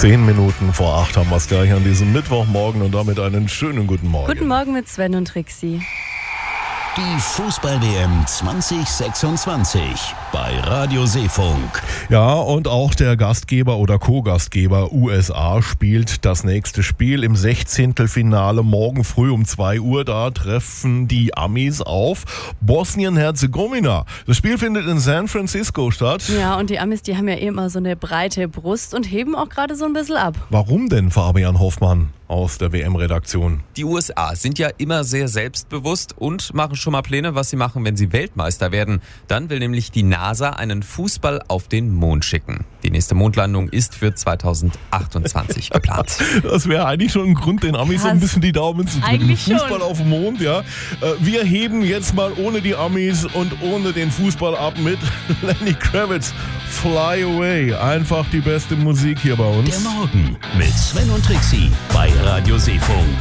10 Minuten vor 8 haben wir es gleich an diesem Mittwochmorgen und damit einen schönen guten Morgen. Guten Morgen mit Sven und Trixie. Die Fußball-WM 2026 bei Radio Seefunk. Ja, und auch der Gastgeber oder Co-Gastgeber USA spielt das nächste Spiel im 16. Finale morgen früh um 2 Uhr. Da treffen die Amis auf Bosnien-Herzegowina. Das Spiel findet in San Francisco statt. Ja, und die Amis, die haben ja immer so eine breite Brust und heben auch gerade so ein bisschen ab. Warum denn, Fabian Hoffmann aus der WM-Redaktion? Die USA sind ja immer sehr selbstbewusst und machen schon mal Pläne, was sie machen, wenn sie Weltmeister werden. Dann will nämlich die NASA einen Fußball auf den Mond schicken. Die nächste Mondlandung ist für 2028 geplant. Das wäre eigentlich schon ein Grund, den Amis so ein bisschen die Daumen zu drücken. Eigentlich Fußball schon. auf dem Mond, ja. Wir heben jetzt mal ohne die Amis und ohne den Fußball ab mit Lenny Kravitz. Fly Away. Einfach die beste Musik hier bei uns. Der Morgen mit Sven und Trixie bei Radio Seefunk.